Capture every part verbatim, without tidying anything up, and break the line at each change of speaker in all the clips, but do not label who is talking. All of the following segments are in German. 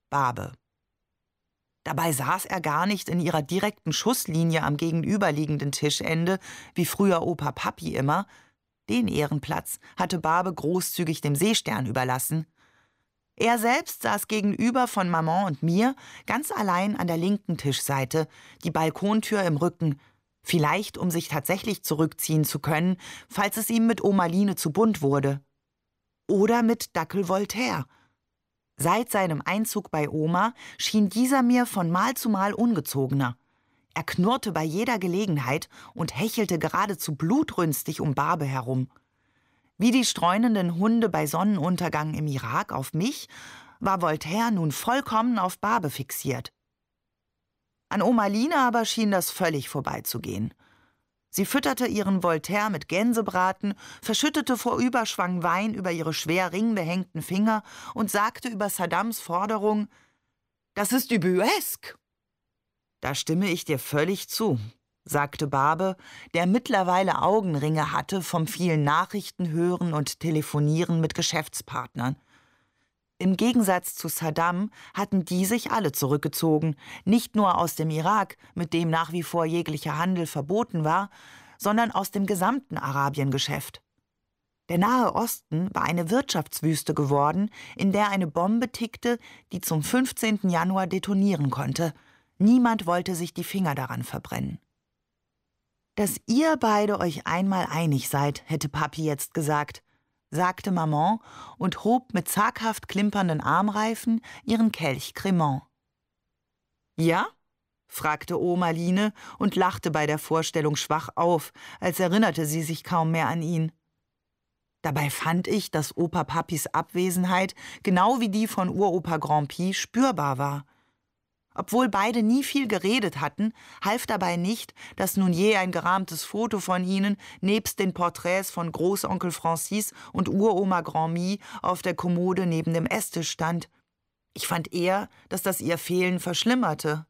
Barbe. Dabei saß er gar nicht in ihrer direkten Schusslinie am gegenüberliegenden Tischende, wie früher Opa Papi immer. Den Ehrenplatz hatte Barbe großzügig dem Seestern überlassen. Er selbst saß gegenüber von Maman und mir, ganz allein an der linken Tischseite, die Balkontür im Rücken, vielleicht um sich tatsächlich zurückziehen zu können, falls es ihm mit Oma Line zu bunt wurde. Oder mit Dackel Voltaire. Seit seinem Einzug bei Oma schien dieser mir von Mal zu Mal ungezogener. Er knurrte bei jeder Gelegenheit und hechelte geradezu blutrünstig um Barbe herum. Wie die streunenden Hunde bei Sonnenuntergang im Irak auf mich, war Voltaire nun vollkommen auf Barbe fixiert. An Oma Line aber schien das völlig vorbeizugehen. Sie fütterte ihren Voltaire mit Gänsebraten, verschüttete vor Überschwang Wein über ihre schwer ringbehängten Finger und sagte über Saddams Forderung: »Das ist ubuesque!« »Da stimme ich dir völlig zu«, sagte Barbe, der mittlerweile Augenringe hatte vom vielen Nachrichten hören und Telefonieren mit Geschäftspartnern. Im Gegensatz zu Saddam hatten die sich alle zurückgezogen, nicht nur aus dem Irak, mit dem nach wie vor jeglicher Handel verboten war, sondern aus dem gesamten Arabiengeschäft. Der Nahe Osten war eine Wirtschaftswüste geworden, in der eine Bombe tickte, die zum fünfzehnten Januar detonieren konnte. Niemand wollte sich die Finger daran verbrennen. »Dass ihr beide euch einmal einig seid«, hätte Papi jetzt gesagt, sagte Maman und hob mit zaghaft klimpernden Armreifen ihren Kelch Cremant. »Ja?« fragte Oma Line und lachte bei der Vorstellung schwach auf, als erinnerte sie sich kaum mehr an ihn. Dabei fand ich, dass Opa Papis Abwesenheit, genau wie die von Uropa Grand-Pi, spürbar war. Obwohl beide nie viel geredet hatten, half dabei nicht, dass nun je ein gerahmtes Foto von ihnen nebst den Porträts von Großonkel Francis und Uroma Grand-Mie auf der Kommode neben dem Esstisch stand. Ich fand eher, dass das ihr Fehlen verschlimmerte.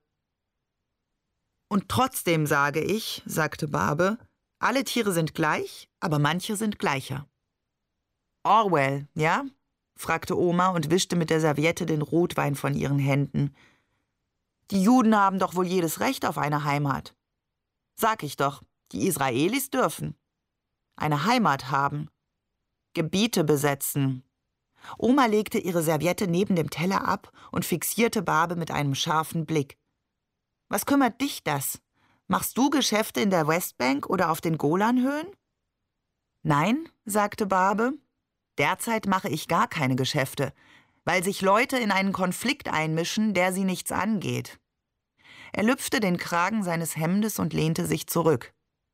»Und trotzdem sage ich«, sagte Barbe, »alle Tiere sind gleich, aber manche sind gleicher.« »Orwell, ja?« fragte Oma und wischte mit der Serviette den Rotwein von ihren Händen. »Die Juden haben doch wohl jedes Recht auf eine Heimat.« »Sag ich doch, die Israelis dürfen. Eine Heimat haben. Gebiete besetzen.« Oma legte ihre Serviette neben dem Teller ab und fixierte Barbe mit einem scharfen Blick. »Was kümmert dich das? Machst du Geschäfte in der Westbank oder auf den Golanhöhen?« »Nein«, sagte Barbe, »derzeit mache ich gar keine Geschäfte, weil sich Leute in einen Konflikt einmischen, der sie nichts angeht.« Er lüpfte den Kragen seines Hemdes und lehnte sich zurück.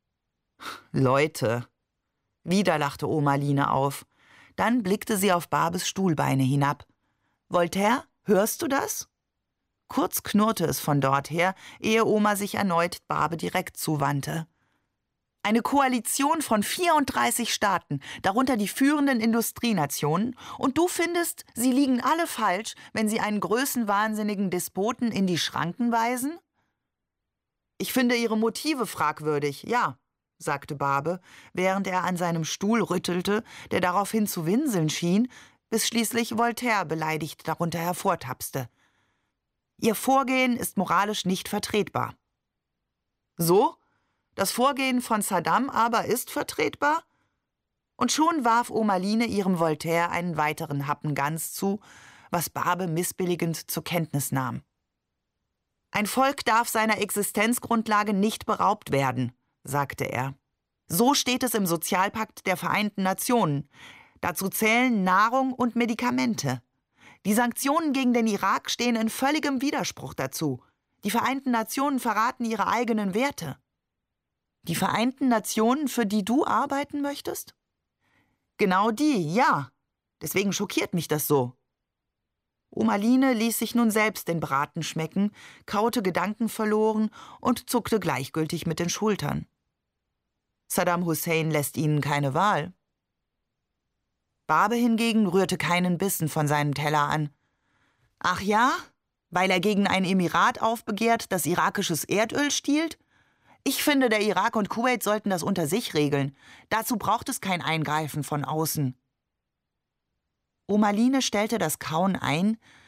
»Leute!« Wieder lachte Oma Line auf. Dann blickte sie auf Barbes Stuhlbeine hinab. »Voltaire, hörst du das?« Kurz knurrte es von dort her, ehe Oma sich erneut Barbe direkt zuwandte. »Eine Koalition von vierunddreißig Staaten, darunter die führenden Industrienationen, und du findest, sie liegen alle falsch, wenn sie einen größenwahnsinnigen Despoten in die Schranken weisen?« »Ich finde ihre Motive fragwürdig, ja«, sagte Barbe, während er an seinem Stuhl rüttelte, der daraufhin zu winseln schien, bis schließlich Voltaire beleidigt darunter hervortapste. »Ihr Vorgehen ist moralisch nicht vertretbar.« »So? Das Vorgehen von Saddam aber ist vertretbar?« Und schon warf Oma Line ihrem Voltaire einen weiteren Happen Gans zu, was Barbe missbilligend zur Kenntnis nahm. »Ein Volk darf seiner Existenzgrundlage nicht beraubt werden«, sagte er. »So steht es im Sozialpakt der Vereinten Nationen. Dazu zählen Nahrung und Medikamente. Die Sanktionen gegen den Irak stehen in völligem Widerspruch dazu. Die Vereinten Nationen verraten ihre eigenen Werte.« »Die Vereinten Nationen, für die du arbeiten möchtest?« »Genau die, ja. Deswegen schockiert mich das so.« Oma Line ließ sich nun selbst den Braten schmecken, kaute gedankenverloren und zuckte gleichgültig mit den Schultern. Saddam Hussein lässt ihnen keine Wahl. Barbe hingegen rührte keinen Bissen von seinem Teller an. »Ach ja? Weil er gegen ein Emirat aufbegehrt, das irakisches Erdöl stiehlt? Ich finde, der Irak und Kuwait sollten das unter sich regeln. Dazu braucht es kein Eingreifen von außen.« Oma Line stellte das Kauen ein,